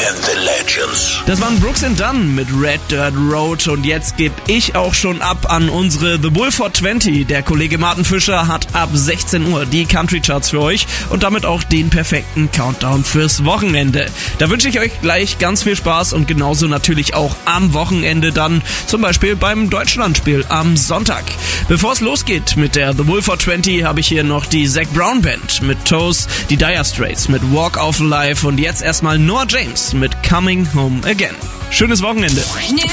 and the Legends. Das waren Brooks and Dunn mit Red Dirt Road und jetzt gebe ich auch schon ab an unsere The Bull 420. Der Kollege Martin Fischer hat ab 16 Uhr die Country Charts für euch und damit auch den perfekten Countdown fürs Wochenende. Da wünsche ich euch gleich ganz viel Spaß und genauso natürlich auch am Wochenende dann, zum Beispiel beim Deutschlandspiel am Sonntag. Bevor es losgeht mit der The Bull 420, habe ich hier noch die Zac Brown Band mit Toes, die Dire Straits mit Walk of Life und jetzt erstmal Noah James mit Coming Home Again. Schönes Wochenende.